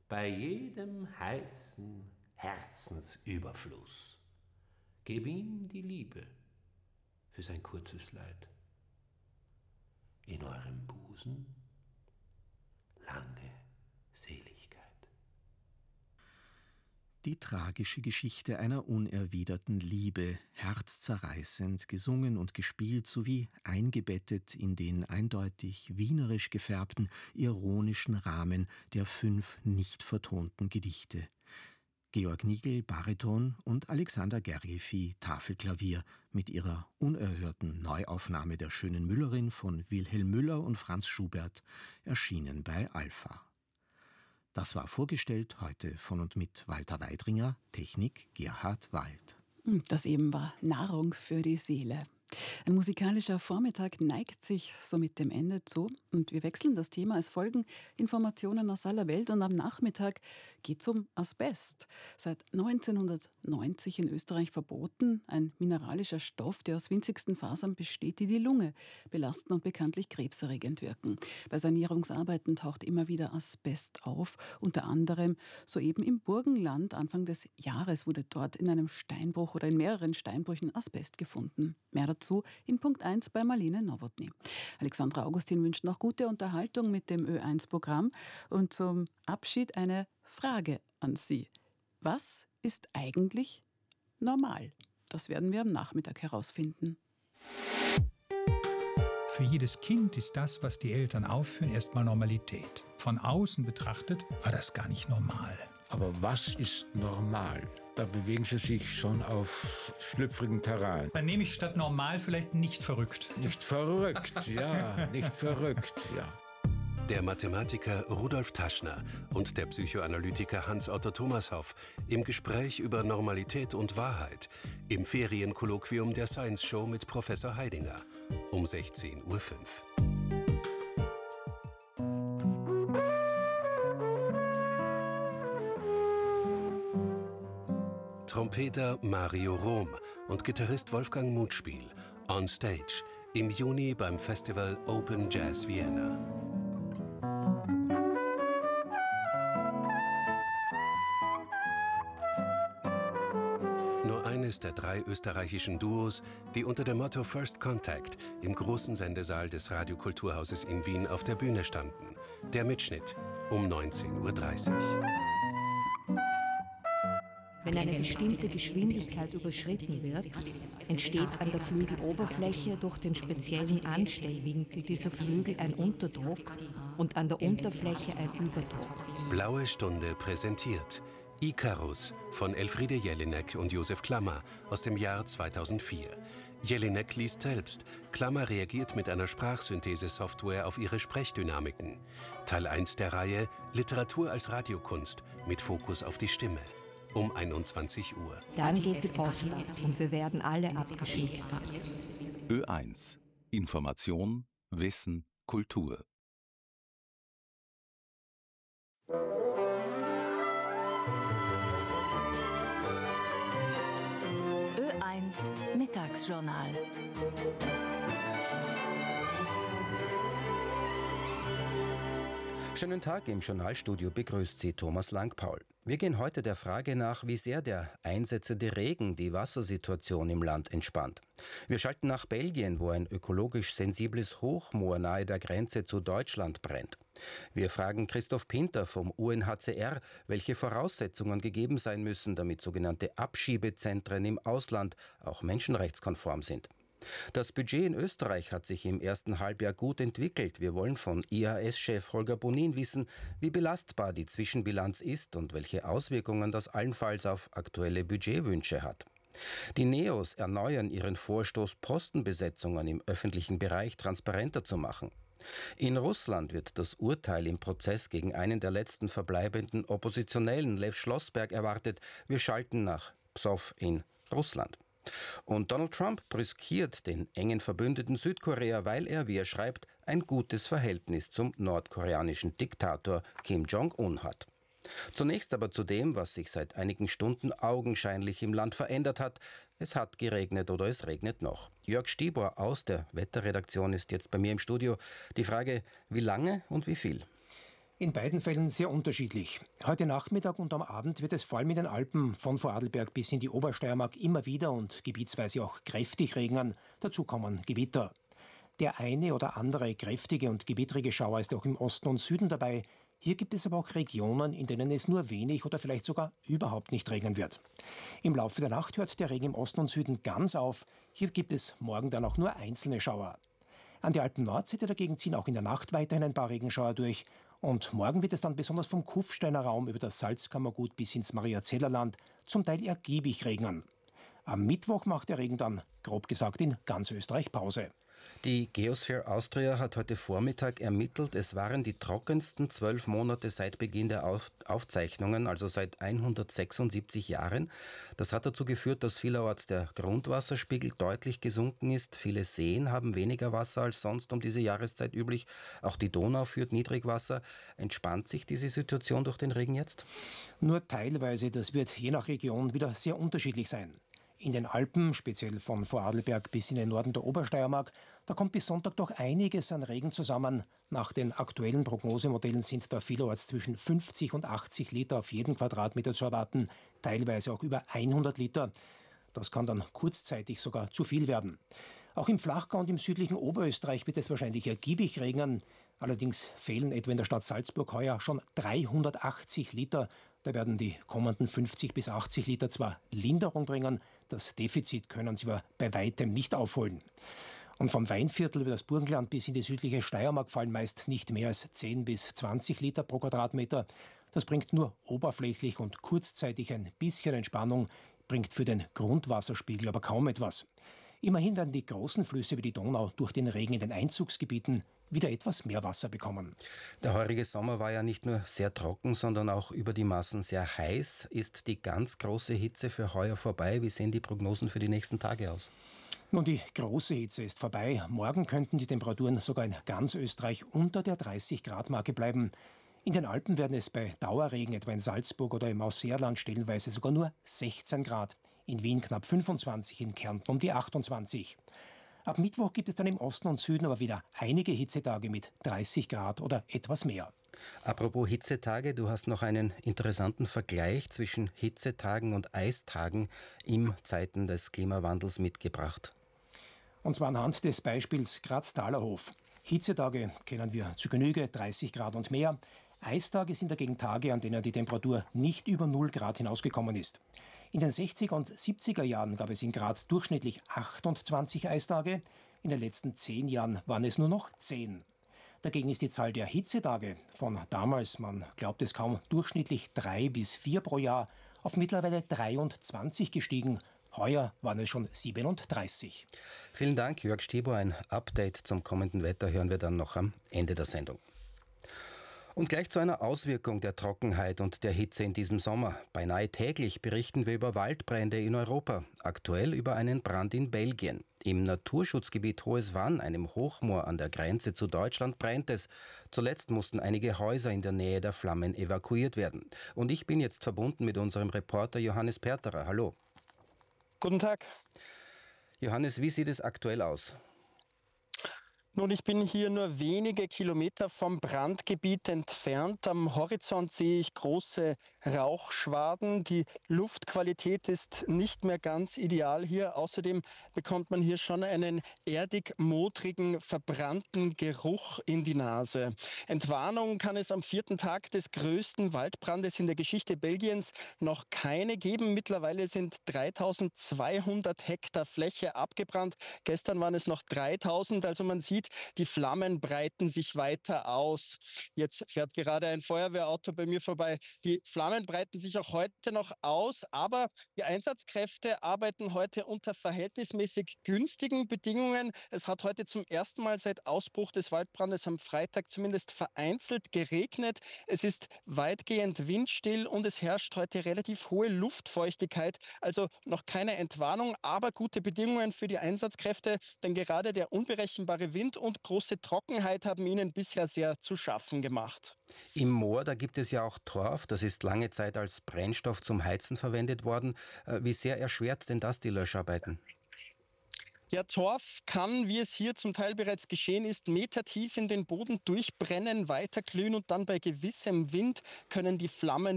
bei jedem heißen Herzensüberfluss. Geb ihm die Liebe für sein kurzes Leid. In eurem Busen lange Seligkeit. Die tragische Geschichte einer unerwiderten Liebe, herzzerreißend gesungen und gespielt sowie eingebettet in den eindeutig wienerisch gefärbten, ironischen Rahmen der 5 nicht vertonten Gedichte. Georg Nigl, Bariton und Alexander Gergievi, Tafelklavier, mit ihrer unerhörten Neuaufnahme der schönen Müllerin von Wilhelm Müller und Franz Schubert, erschienen bei Alpha. Das war vorgestellt heute von und mit Walter Weidringer, Technik Gerhard Wald. Das eben war Nahrung für die Seele. Ein musikalischer Vormittag neigt sich somit dem Ende zu und wir wechseln das Thema. Es folgen Informationen aus aller Welt und am Nachmittag geht es um Asbest. Seit 1990 in Österreich verboten, ein mineralischer Stoff, der aus winzigsten Fasern besteht, die die Lunge belasten und bekanntlich krebserregend wirken. Bei Sanierungsarbeiten taucht immer wieder Asbest auf, unter anderem soeben im Burgenland. Anfang des Jahres wurde dort in einem Steinbruch oder in mehreren Steinbrüchen Asbest gefunden. Mehr dazu in Punkt 1 bei Marlene Nowotny. Alexandra Augustin wünscht noch gute Unterhaltung mit dem Ö1-Programm und zum Abschied eine Frage an Sie. Was ist eigentlich normal? Das werden wir am Nachmittag herausfinden. Für jedes Kind ist das, was die Eltern aufführen, erstmal Normalität. Von außen betrachtet war das gar nicht normal. Aber was ist normal? Da bewegen sie sich schon auf schlüpfrigem Terrain. Dann nehme ich statt normal vielleicht nicht verrückt. Nicht verrückt, ja, nicht verrückt, ja. Der Mathematiker Rudolf Taschner und der Psychoanalytiker Hans-Otto Thomashoff im Gespräch über Normalität und Wahrheit im Ferienkolloquium der Science Show mit Professor Heidinger um 16:05 Uhr. Trompeter Mario Rom und Gitarrist Wolfgang Mutspiel on Stage im Juni beim Festival Open Jazz Vienna. Nur eines der 3 österreichischen Duos, die unter dem Motto First Contact im großen Sendesaal des Radiokulturhauses in Wien auf der Bühne standen. Der Mitschnitt um 19:30 Uhr. Wenn eine bestimmte Geschwindigkeit überschritten wird, entsteht an der Flügeloberfläche durch den speziellen Anstellwinkel dieser Flügel ein Unterdruck und an der Unterfläche ein Überdruck. Blaue Stunde präsentiert Ikarus von Elfriede Jelinek und Josef Klammer aus dem Jahr 2004. Jelinek liest selbst, Klammer reagiert mit einer Sprachsynthese-Software auf ihre Sprechdynamiken. Teil 1 der Reihe Literatur als Radiokunst mit Fokus auf die Stimme. Um 21 Uhr. Dann geht die Post ab und wir werden alle abgeschickt. Ö1. Information, Wissen, Kultur. Ö1 Mittagsjournal. Schönen Tag, im Journalstudio begrüßt Sie Thomas Langpaul. Wir gehen heute der Frage nach, wie sehr der einsetzende Regen die Wassersituation im Land entspannt. Wir schalten nach Belgien, wo ein ökologisch sensibles Hochmoor nahe der Grenze zu Deutschland brennt. Wir fragen Christoph Pinter vom UNHCR, welche Voraussetzungen gegeben sein müssen, damit sogenannte Abschiebezentren im Ausland auch menschenrechtskonform sind. Das Budget in Österreich hat sich im ersten Halbjahr gut entwickelt. Wir wollen von IAS-Chef Holger Bonin wissen, wie belastbar die Zwischenbilanz ist und welche Auswirkungen das allenfalls auf aktuelle Budgetwünsche hat. Die NEOS erneuern ihren Vorstoß, Postenbesetzungen im öffentlichen Bereich transparenter zu machen. In Russland wird das Urteil im Prozess gegen einen der letzten verbleibenden Oppositionellen, Lev Schlossberg, erwartet. Wir schalten nach Psow in Russland. Und Donald Trump brüskiert den engen Verbündeten Südkorea, weil er, wie er schreibt, ein gutes Verhältnis zum nordkoreanischen Diktator Kim Jong-un hat. Zunächst aber zu dem, was sich seit einigen Stunden augenscheinlich im Land verändert hat. Es hat geregnet oder es regnet noch. Jörg Stibor aus der Wetterredaktion ist jetzt bei mir im Studio. Die Frage, wie lange und wie viel? In beiden Fällen sehr unterschiedlich. Heute Nachmittag und am Abend wird es vor allem in den Alpen von Vorarlberg bis in die Obersteiermark immer wieder und gebietsweise auch kräftig regnen. Dazu kommen Gewitter. Der eine oder andere kräftige und gewittrige Schauer ist auch im Osten und Süden dabei. Hier gibt es aber auch Regionen, in denen es nur wenig oder vielleicht sogar überhaupt nicht regnen wird. Im Laufe der Nacht hört der Regen im Osten und Süden ganz auf. Hier gibt es morgen dann auch nur einzelne Schauer. An der Alpen-Nordseite dagegen ziehen auch in der Nacht weiterhin ein paar Regenschauer durch. Und morgen wird es dann besonders vom Kufsteiner Raum über das Salzkammergut bis ins Mariazellerland zum Teil ergiebig regnen. Am Mittwoch macht der Regen dann, grob gesagt, in ganz Österreich Pause. Die Geosphere Austria hat heute Vormittag ermittelt, es waren die trockensten 12 Monate seit Beginn der Aufzeichnungen, also seit 176 Jahren. Das hat dazu geführt, dass vielerorts der Grundwasserspiegel deutlich gesunken ist. Viele Seen haben weniger Wasser als sonst um diese Jahreszeit üblich. Auch die Donau führt Niedrigwasser. Entspannt sich diese Situation durch den Regen jetzt? Nur teilweise, das wird je nach Region wieder sehr unterschiedlich sein. In den Alpen, speziell von Vorarlberg bis in den Norden der Obersteiermark, da kommt bis Sonntag doch einiges an Regen zusammen. Nach den aktuellen Prognosemodellen sind da vielerorts zwischen 50 und 80 Liter auf jeden Quadratmeter zu erwarten, teilweise auch über 100 Liter. Das kann dann kurzzeitig sogar zu viel werden. Auch im Flachgau und im südlichen Oberösterreich wird es wahrscheinlich ergiebig regnen. Allerdings fehlen etwa in der Stadt Salzburg heuer schon 380 Liter. Da werden die kommenden 50 bis 80 Liter zwar Linderung bringen, das Defizit können sie aber bei weitem nicht aufholen. Und vom Weinviertel über das Burgenland bis in die südliche Steiermark fallen meist nicht mehr als 10 bis 20 Liter pro Quadratmeter. Das bringt nur oberflächlich und kurzzeitig ein bisschen Entspannung, bringt für den Grundwasserspiegel aber kaum etwas. Immerhin werden die großen Flüsse wie die Donau durch den Regen in den Einzugsgebieten wieder etwas mehr Wasser bekommen. Der heurige Sommer war ja nicht nur sehr trocken, sondern auch über die Maßen sehr heiß. Ist die ganz große Hitze für heuer vorbei? Wie sehen die Prognosen für die nächsten Tage aus? Nun, die große Hitze ist vorbei. Morgen könnten die Temperaturen sogar in ganz Österreich unter der 30-Grad-Marke bleiben. In den Alpen werden es bei Dauerregen, etwa in Salzburg oder im Ausseerland, stellenweise sogar nur 16 Grad. In Wien knapp 25, in Kärnten um die 28. Ab Mittwoch gibt es dann im Osten und Süden aber wieder einige Hitzetage mit 30 Grad oder etwas mehr. Apropos Hitzetage, du hast noch einen interessanten Vergleich zwischen Hitzetagen und Eistagen in Zeiten des Klimawandels mitgebracht. Und zwar anhand des Beispiels Graz-Thalerhof. Hitzetage kennen wir zu Genüge, 30 Grad und mehr. Eistage sind dagegen Tage, an denen die Temperatur nicht über 0 Grad hinausgekommen ist. In den 60er und 70er Jahren gab es in Graz durchschnittlich 28 Eistage. In den letzten 10 Jahren waren es nur noch 10. Dagegen ist die Zahl der Hitzetage von damals, man glaubt es kaum, durchschnittlich 3 bis 4 pro Jahr auf mittlerweile 23 gestiegen. Heuer waren es schon 37. Vielen Dank, Jörg Stieber. Ein Update zum kommenden Wetter hören wir dann noch am Ende der Sendung. Und gleich zu einer Auswirkung der Trockenheit und der Hitze in diesem Sommer. Beinahe täglich berichten wir über Waldbrände in Europa. Aktuell über einen Brand in Belgien. Im Naturschutzgebiet Hohes Wann, einem Hochmoor an der Grenze zu Deutschland, brennt es. Zuletzt mussten einige Häuser in der Nähe der Flammen evakuiert werden. Und ich bin jetzt verbunden mit unserem Reporter Johannes Perterer. Hallo. Guten Tag. Johannes, wie sieht es aktuell aus? Nun, ich bin hier nur wenige Kilometer vom Brandgebiet entfernt. Am Horizont sehe ich große Rauchschwaden. Die Luftqualität ist nicht mehr ganz ideal hier. Außerdem bekommt man hier schon einen erdig-modrigen, verbrannten Geruch in die Nase. Entwarnung kann es am 4. Tag des größten Waldbrandes in der Geschichte Belgiens noch keine geben. Mittlerweile sind 3200 Hektar Fläche abgebrannt. Gestern waren es noch 3000. Also man sieht, die Flammen breiten sich weiter aus. Jetzt fährt gerade ein Feuerwehrauto bei mir vorbei. Die Flammen breiten sich auch heute noch aus, aber die Einsatzkräfte arbeiten heute unter verhältnismäßig günstigen Bedingungen. Es hat heute zum ersten Mal seit Ausbruch des Waldbrandes am Freitag zumindest vereinzelt geregnet. Es ist weitgehend windstill und es herrscht heute relativ hohe Luftfeuchtigkeit. Also noch keine Entwarnung, aber gute Bedingungen für die Einsatzkräfte, denn gerade der unberechenbare Wind und große Trockenheit haben ihnen bisher sehr zu schaffen gemacht. Im Moor, da gibt es ja auch Torf, das ist lange Zeit als Brennstoff zum Heizen verwendet worden. Wie sehr erschwert denn das die Löscharbeiten? Ja, Torf kann, wie es hier zum Teil bereits geschehen ist, metertief in den Boden durchbrennen, weiterglühen und dann bei gewissem Wind können die Flammen